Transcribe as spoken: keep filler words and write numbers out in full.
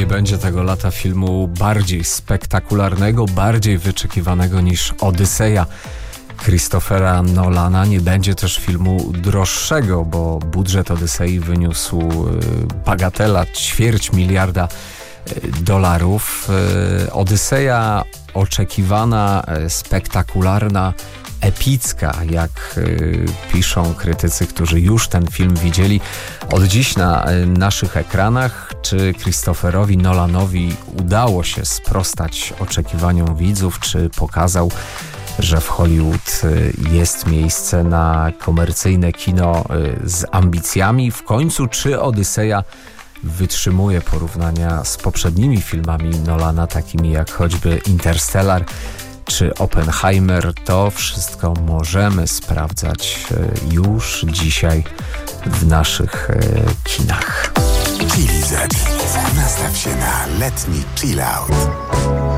nie będzie tego lata filmu bardziej spektakularnego, bardziej wyczekiwanego niż Odyseja Christophera Nolana. Nie będzie też filmu droższego, bo budżet Odysei wyniósł bagatela ćwierć miliarda dolarów. Odyseja oczekiwana, spektakularna, epicka, jak y, piszą krytycy, którzy już ten film widzieli. Od dziś na y, naszych ekranach, czy Christopherowi Nolanowi udało się sprostać oczekiwaniom widzów, czy pokazał, że w Hollywood y, jest miejsce na komercyjne kino y, z ambicjami. W końcu, czy Odyseja wytrzymuje porównania z poprzednimi filmami Nolana, takimi jak choćby Interstellar czy Oppenheimer. To wszystko możemy sprawdzać już dzisiaj w naszych kinach. Chili Z. Nastaw się na letni chill out.